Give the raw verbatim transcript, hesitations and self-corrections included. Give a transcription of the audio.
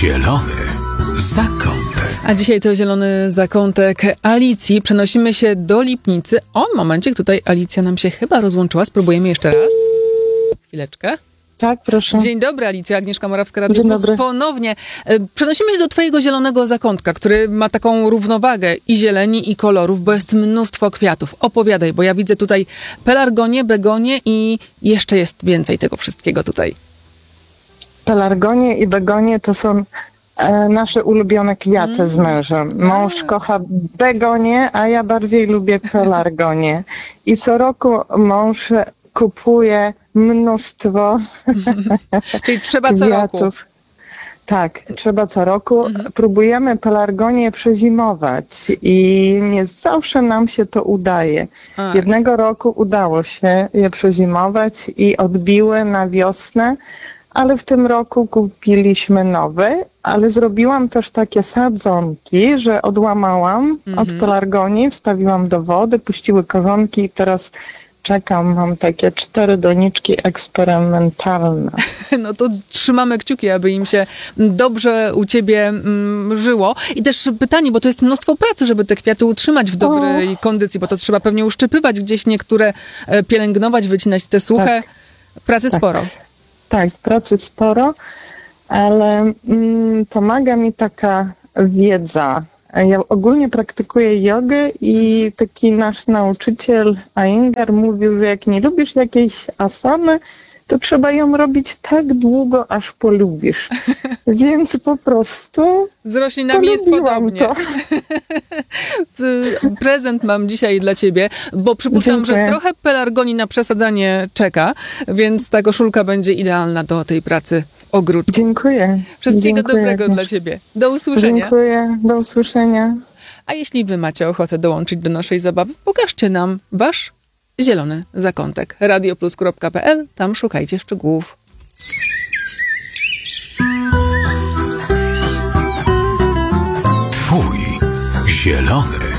Zielony zakątek. A dzisiaj to zielony zakątek Alicji. Przenosimy się do Lipnicy. O, momencik, tutaj Alicja nam się chyba rozłączyła. Spróbujemy jeszcze raz. Chwileczkę. Tak, proszę. Dzień dobry, Alicja. Agnieszka Morawska, Radio Dzień Plus. dobry. Ponownie. Przenosimy się do twojego zielonego zakątka, który ma taką równowagę i zieleni, i kolorów, bo jest mnóstwo kwiatów. Opowiadaj, bo ja widzę tutaj pelargonie, begonie i jeszcze jest więcej tego wszystkiego tutaj. Pelargonie i begonie to są e, nasze ulubione kwiaty Mm. z mężem. Mąż A. kocha begonie, a ja bardziej lubię pelargonie. I co roku mąż kupuje mnóstwo Czyli trzeba co roku. kwiatów. Tak, trzeba co roku. Mhm. Próbujemy pelargonie przezimować i nie zawsze nam się to udaje. A. Jednego roku udało się je przezimować i odbiły na wiosnę, ale w tym roku kupiliśmy nowe, ale zrobiłam też takie sadzonki, że odłamałam Mhm. od pelargonii, wstawiłam do wody, puściły korzonki i teraz czekam, mam takie cztery doniczki eksperymentalne. No to trzymamy kciuki, aby im się dobrze u ciebie mm, żyło. I też pytanie, bo to jest mnóstwo pracy, żeby te kwiaty utrzymać w dobrej O. kondycji, bo to trzeba pewnie uszczypywać gdzieś niektóre, e, pielęgnować, wycinać te suche. Tak. Pracy Tak. sporo. Tak, pracy sporo, ale mm, pomaga mi taka wiedza. Ja ogólnie praktykuję jogę i taki nasz nauczyciel Iyengar mówił, że jak nie lubisz jakiejś asany, to trzeba ją robić tak długo, aż polubisz. Więc po prostu Z roślinami jest polubiłam podobnie. to. Prezent mam dzisiaj dla ciebie, bo przypuszczam, Dziękuję. że trochę pelargonii na przesadzanie czeka, więc ta koszulka będzie idealna do tej pracy w ogródku. Dziękuję. Wszystkiego Dziękuję, dobrego Agnieszka. dla ciebie. Do usłyszenia. Dziękuję, do usłyszenia. A jeśli wy macie ochotę dołączyć do naszej zabawy, pokażcie nam wasz zielony zakątek. radioplus kropka pe el, tam szukajcie szczegółów. Twój zielony